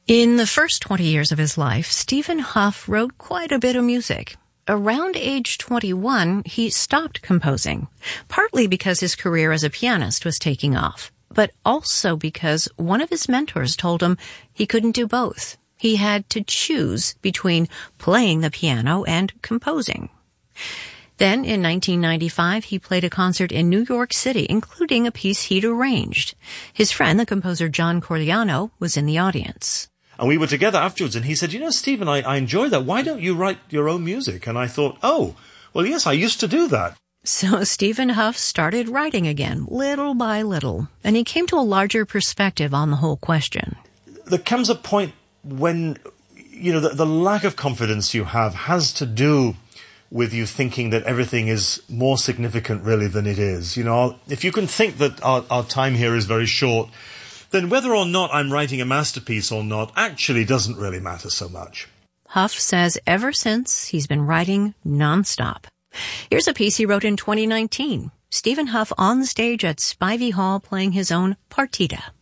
In the first 20 years of his life, Stephen Hough wrote quite a bit of music. Around age 21, he stopped composing, partly because his career as a pianist was taking off, but also because one of his mentors told him he couldn't do both. He had to choose between playing the piano and composing. Then, in 1995, he played a concert in New York City, including a piece he'd arranged. His friend, the composer John Corigliano, was in the audience. And we were together afterwards, and he said, Stephen, I enjoy that. Why don't you write your own music? And I thought, well, yes, I used to do that. So Stephen Hough started writing again, little by little, and he came to a larger perspective on the whole question. There comes a point when, the lack of confidence you have has to do with you thinking that everything is more significant, really, than it is. If you can think that our time here is very short, then whether or not I'm writing a masterpiece or not actually doesn't really matter so much. Hough says ever since, he's been writing nonstop. Here's a piece he wrote in 2019. Stephen Hough on stage at Spivey Hall playing his own Partita.